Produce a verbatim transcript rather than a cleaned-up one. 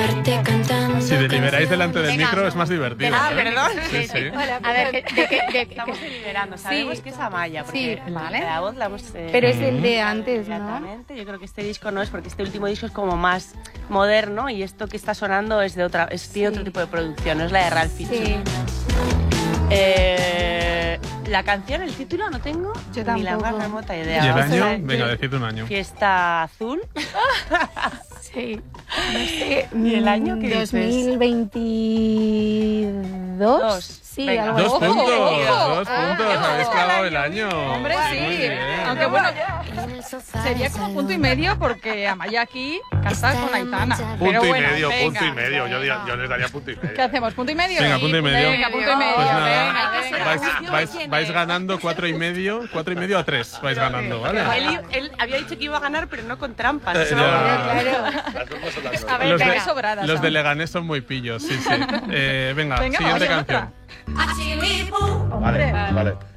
Si deliberáis delante del Venga. micro es más divertido. Ah, ¿eh? perdón. Sí, sí. A ver, de, de, de, de, Estamos deliberando, sabemos Sí. que es Amaya, porque Sí, vale. la voz la hemos... eh, Pero es el de antes, ¿no? Exactamente, yo creo que este disco no es, porque este último disco es como más moderno y esto que está sonando es de otra, es, tiene Sí. otro tipo de producción, no es la de Ralph Fiennes. Sí. Eh, la canción, el título no tengo Yo ni la más tampoco. remota ¿Y idea. el Vamos a año? ver. Venga, decid un año. Fiesta Azul. Sí. No sé. ¿Y el año qué dos dices? mil veintidós. Dos. Sí, Venga. algo Dos así. puntos, Ojo. dos Ah, puntos. Habéis clavado el año. Hombre, Muy sí. bien. Aunque bueno, sería como punto y medio porque Amaya aquí canta con Aitana. Pero Punto y bueno, medio, venga. punto y medio. Yo, diría- yo les daría punto y medio. ¿Qué hacemos? ¿Punto y medio? Venga, punto y medio. Venga, punto y medio. Pues nada, venga, venga. vais, vais, vais ganando cuatro y medio, cuatro y medio a tres vais ganando, ¿vale? Él, él había dicho que iba a ganar, pero no con trampas. Eh, solo- ya. Las dos no son las dos. A ver, Los venga, de, sobradas. los de aún. Leganés son muy pillos, sí, sí. Eh, venga, Venga, siguiente vaya canción. otra. Vale, vale.